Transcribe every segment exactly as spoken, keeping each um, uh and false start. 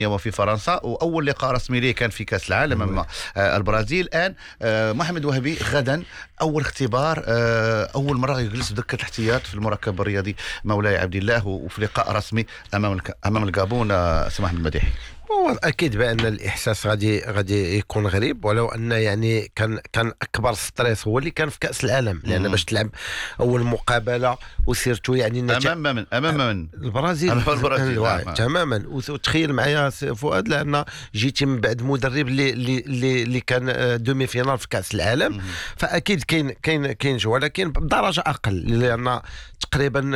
وفي فرنسا، واول لقاء رسمي ليه كان في كاس العالم امام البرازيل. الان محمد وهبي غدا اول اختبار، اول مره يجلس بدكه الاحتياط في المركب الرياضي مولاي عبد الله، وفي لقاء رسمي امام امام الغابون. سي محمد المديحي، اكيد بان الاحساس غادي غادي يكون غريب، ولو ان يعني كان كان اكبر ستريس هو اللي كان في كاس العالم، لان باش تلعب اول مقابله وسيرتو يعني امام من امام من البرازيل, البرازيل. تماما. وتخيل معايا فؤاد، لان جيتي من بعد مدرب اللي اللي اللي كان دومي فينال في كاس العالم، مم. فاكيد كاين كاين كاين جو، ولكن بدرجه اقل، لان تقريبا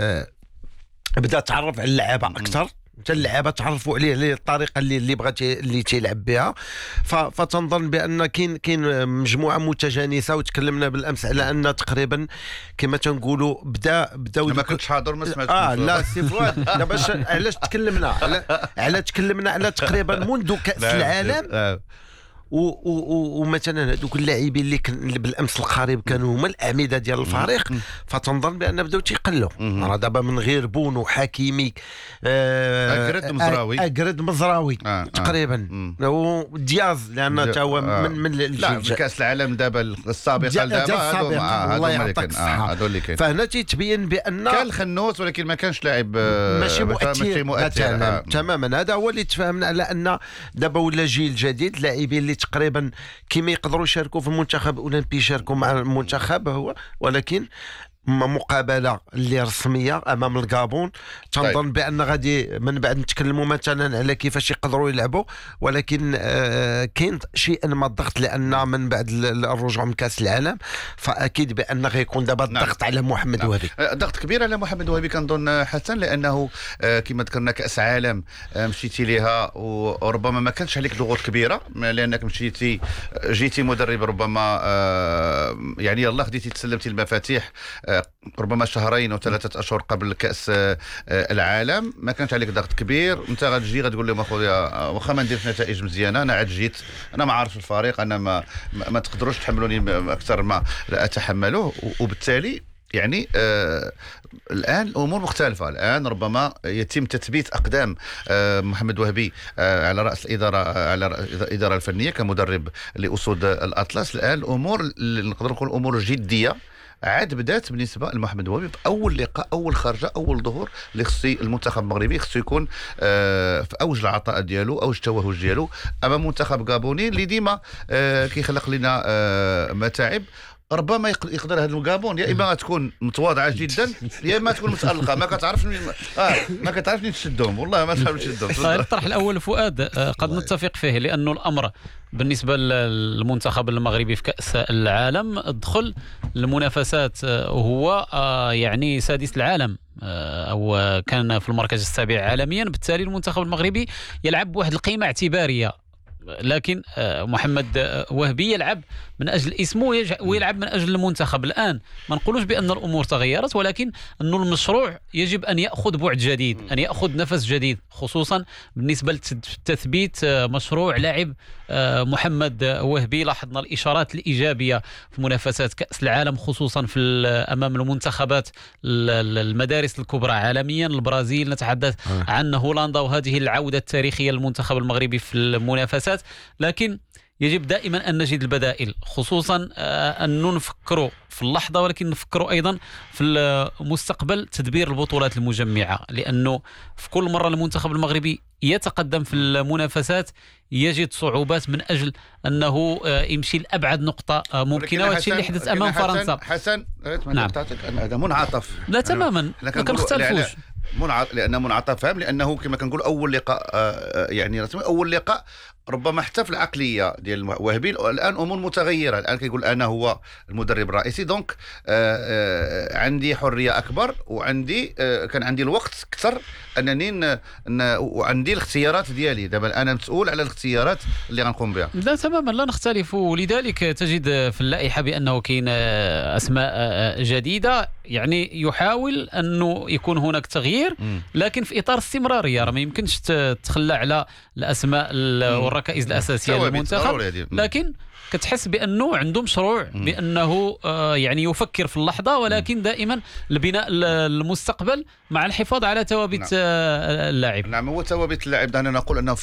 بدا تعرف على اللعابه اكثر، حتى اللعابه تعرفوا عليه الطريقه اللي اللي بغات اللي تيلعب بها. فتنظن بان كاين كاين مجموعه متجانسه. وتكلمنا بالامس على ان تقريبا كما تنقولوا بدا بداو ما كنتش حاضر، ما سمعتش. اه لا سي فؤاد، باش علاش تكلمنا على على تكلمنا على تقريبا منذ كاس العالم. ومثلا هذوك اللاعبين اللي كان بالامس القريب كانوا هما الاعمده ديال الفريق، فتنظن بان بداو تيقلوا. راه دابا من غير بون وحكيمي، آه اكرد مزراوي اكرد مزراوي آه تقريبا آه. ودياز، لان تا هو آه. من من لا في كاس العالم دابا السابقه دابا الله يعطيك الصحه. هذول اللي كاين، فهنا تيتبين بان كان الخنوس ولكن ما كانش لاعب ماشي مؤثر, مؤثر. آه. تماما. هذا هو اللي تفهمنا على ان دابا ولا جيل جديد، لاعبين اللي تقريبا كيما يقدروا يشاركوا في المنتخب الاولمبي يشاركوا مع المنتخب هو، ولكن مقابله اللي رسميه امام الغابون تنظن طيب. بان غادي من بعد نتكلموا مثلا على كيفاش يقدروا يلعبوا، ولكن آه كاين شيء ما الضغط، لان من بعد الرجوع من كاس العالم فاكيد بان غيكون دابا الضغط نعم. على محمد نعم. وهبي ضغط كبير على محمد وهبي كنظن حسن، لانه آه كما ذكرنا كاس عالم آه مشيتي ليها وربما ما كانش عليك ضغوط كبيره، لانك مشيتي جيتي مدرب ربما آه يعني يلاه خديتي تسلمتي المفاتيح آه ربما شهرين او ثلاثه اشهر قبل كاس العالم، ما كانش عليك ضغط كبير. انت غتجي غتقول لهم اخويا واخا ما نديرش نتائج مزيانه، انا عاد جيت، انا ما عارف الفريق، انا ما ما تقدروش تحملوني اكثر ما لا اتحمله. وبالتالي يعني آه الآن الأمور مختلفة. الآن ربما يتم تثبيت أقدام آه محمد وهبي آه على رأس الإدارة على رأس الإدارة الفنية كمدرب لأسود الأطلس. الآن الأمور اللي نقدر نقول أمور جدية عاد بدات بالنسبه لمحمد وهبي في اول لقاء، اول خرجه، اول ظهور اللي خصو المنتخب المغربي خصو يكون آه في اوج العطاء ديالو، اوج التوهج ديالو امام منتخب غابوني اللي ديما آه كيخلق لنا آه متاعب. ربما يقدر هذا الغابون يا اما تكون متواضعه جدا يا اما تكون متالقه، ما كتعرفش اه ما كتعرفش تشدهم، والله ما تعرفش تشدهم. الطرح الاول فؤاد قد نتفق فيه، لانه الامر بالنسبه للمنتخب المغربي في كاس العالم دخل المنافسات هو يعني سادس العالم او كان في المركز السابع عالميا، بالتالي المنتخب المغربي يلعب بواحد القيمه اعتباريه. لكن محمد وهبي يلعب من أجل اسمه ويلعب من أجل المنتخب. الآن ما نقولوش بأن الأمور تغيرت، ولكن أن المشروع يجب أن يأخذ بعد جديد، أن يأخذ نفس جديد، خصوصا بالنسبة لتثبيت مشروع لاعب محمد وهبي. لاحظنا الإشارات الإيجابية في منافسات كأس العالم، خصوصا في أمام المنتخبات المدارس الكبرى عالميا، البرازيل، نتحدث عن هولندا، وهذه العودة التاريخية للمنتخب المغربي في المنافسات. لكن يجب دائما أن نجد البدائل، خصوصا أن نفكروا في اللحظة، ولكن نفكروا أيضا في المستقبل، تدبير البطولات المجمعة، لأنه في كل مرة المنتخب المغربي يتقدم في المنافسات يجد صعوبات من أجل أنه يمشي لأبعد نقطة ممكنة، وهذا اللي حدث أمام فرنسا. حسن نعم. هذا منعطف. لا تماما ما كنختلفوش، منع... لأنه منعطف فهم، لأنه كما كنقول أول لقاء آه يعني رسمي، أول لقاء ربما حتى في العقلية ديال وهبي الآن أمور متغيرة. الآن كيقول أنا هو المدرب الرئيسي، دونك آه آه عندي حرية أكبر، وعندي آه كان عندي الوقت أكثر أنني ن... ن... وعندي الاختيارات ديالي. دابا أنا مسؤول على الاختيارات اللي غنقوم بها. لا تماما لا نختلف، ولذلك تجد في اللائحة بأنه كاين أسماء جديدة، يعني يحاول أنه يكون هناك تغيير، لكن في إطار استمرارية. راه ما يمكنش تتخلى على الأسماء والركائز الأساسية للمنتخب، لكن كتحس بأنه عنده مشروع، بأنه يعني يفكر في اللحظة، ولكن دائما لبناء المستقبل مع الحفاظ على ثوابت اللاعب. نعم، هو ثوابت اللاعب. أنا نقول أنه